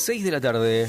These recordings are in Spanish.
6 de la tarde.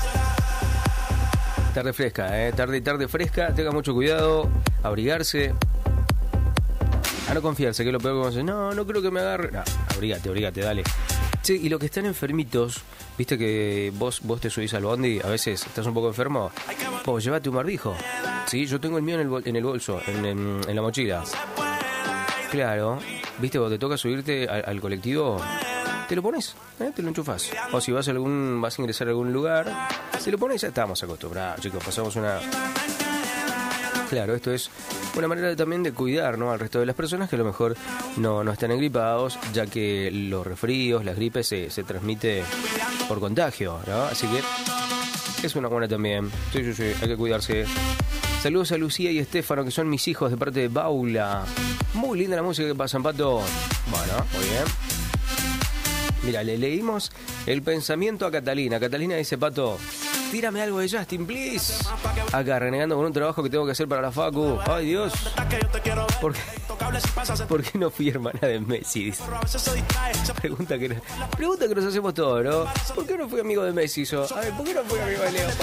Tarde fresca, tarde fresca. Tenga mucho cuidado, abrigarse. A no confiarse, que es lo peor que vamos a decir. No creo que me agarre. No, abrígate, dale. Che, y los que están enfermitos, viste que vos te subís al bondi, a veces estás un poco enfermo, vos llévate un barbijo. Sí, yo tengo el mío en el bolso, en la mochila. Claro, viste, vos te toca subirte al colectivo, te lo pones, te lo enchufás. O si vas a ingresar a algún lugar, te lo pones, ya estamos acostumbrados, chicos, pasamos una... Claro, esto es una manera también de cuidar, ¿no?, al resto de las personas que a lo mejor no están engripados, ya que los resfríos, las gripes se transmite por contagio, ¿no? Así que es una buena también. Sí, hay que cuidarse. Saludos a Lucía y Estefano, que son mis hijos, de parte de Paula. Muy linda la música que pasan, Pato. Bueno, muy bien. Mira, le leímos el pensamiento a Catalina. Catalina dice, Pato, tírame algo de Justin, please. Acá, renegando con un trabajo que tengo que hacer para la facu. Ay, Dios. ¿Por qué no fui hermana de Messi? Dice. Pregunta que nos hacemos todos, ¿no? ¿Por qué no fui amigo de Messi yo? A ver, ¿por qué no fui amigo de Leo? ¿Por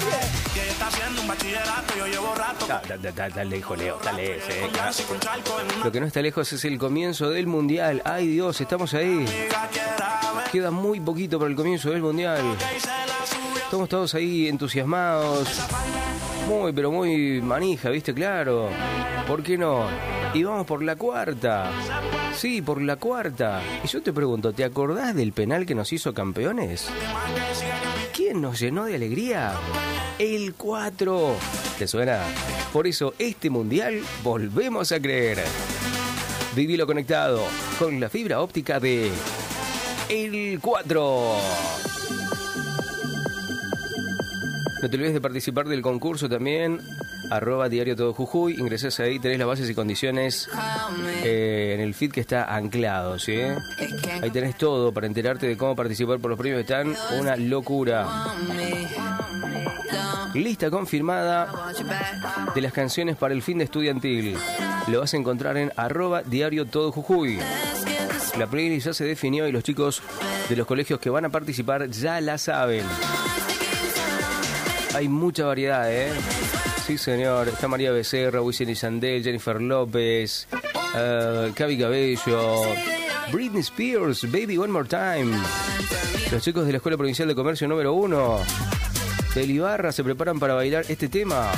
qué? Está lejos, Leo. Está lejos, Lo que no está lejos es el comienzo del Mundial. Ay, Dios, estamos ahí. Queda muy poquito para el comienzo del Mundial. Estamos todos ahí entusiasmados. Pero muy manija, ¿viste? Claro. ¿Por qué no? Y vamos por la cuarta. Sí, por la cuarta. Y yo te pregunto, ¿te acordás del penal que nos hizo campeones? ¿Quién nos llenó de alegría? El 4. ¿Te suena? Por eso, este mundial volvemos a creer. Vivilo conectado con la fibra óptica de El 4. No te olvides de participar del concurso también. @Diario Todo Jujuy. Ingresás ahí, tenés las bases y condiciones en el feed que está anclado, ¿sí? Ahí tenés todo para enterarte de cómo participar por los premios. Están una locura. Lista confirmada de las canciones para el fin de estudiantil. Lo vas a encontrar en @Diario Todo Jujuy. La playlist ya se definió y los chicos de los colegios que van a participar ya la saben. Hay mucha variedad, Sí, señor. Está María Becerra, Wisin y Yandel, Jennifer López, Cavi Cabello, Britney Spears, Baby One More Time. Los chicos de la Escuela Provincial de Comercio número 1 de Ibarra se preparan para bailar este tema.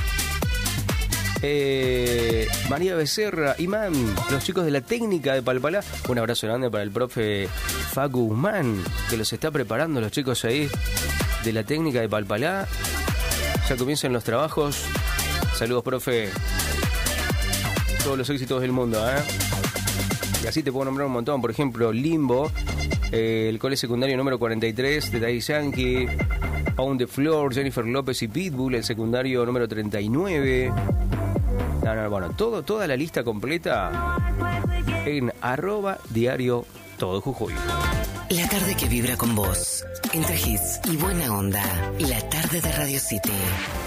María Becerra, Imán, los chicos de la técnica de Palpalá. Un abrazo grande para el profe Facu Guzmán, que los está preparando los chicos ahí de la técnica de Palpalá. Ya comienzan los trabajos. Saludos, profe. Todos los éxitos del mundo, Y así te puedo nombrar un montón. Por ejemplo, Limbo, el cole secundario número 43 de Daddy Yankee, On the Floor, Jennifer López y Pitbull, el secundario número 39. Bueno, toda la lista completa en @Diario Todo Jujuy. La tarde que vibra con vos, entre hits y buena onda. La tarde de Radio City.